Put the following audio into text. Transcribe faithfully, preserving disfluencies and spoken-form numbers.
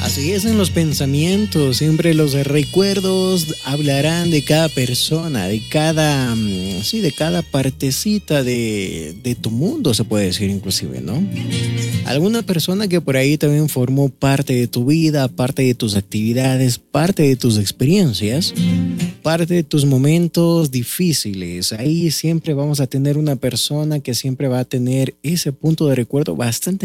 Así es en los pensamientos, siempre los recuerdos hablarán de cada persona, de cada, mm, sí, de cada partecita de, de tu mundo, se puede decir inclusive, ¿no? Alguna persona que por ahí también formó parte de tu vida, parte de tus actividades, parte de tus experiencias, parte de tus momentos difíciles. Ahí siempre vamos a tener una persona que siempre va a tener ese punto de recuerdo bastante